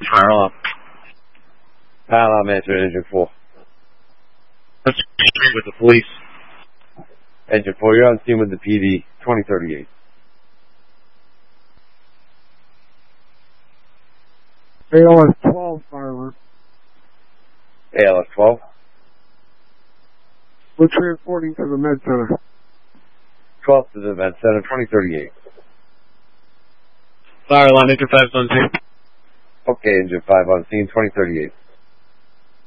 Fire alarm. Fire alarm answer, engine 4. Let's straight with the police. Engine 4, you're on scene with the PD, 2038. ALS 12 fire alarm. ALS 12. We're transporting to the med center. 12 to the event center, 2038. Fire alarm, engine 5's on scene. Okay, engine 5 on scene, 2038.